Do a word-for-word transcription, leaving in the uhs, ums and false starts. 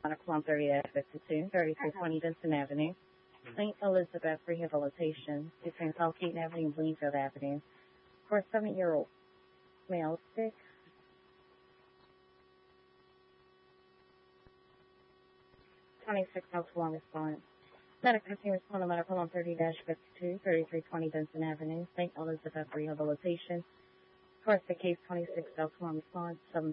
Plum thirty fifty-two, thirty-three twenty Benson Avenue. Saint Elizabeth Rehabilitation between South Keaton Avenue and Bloomfield Avenue for a seven-year-old male sick. twenty-six oh one response. Medical team respond to Medical on thirty fifty-two, thirty-three twenty Benson Avenue, Saint Elizabeth Rehabilitation. For the case twenty-six oh one response, seven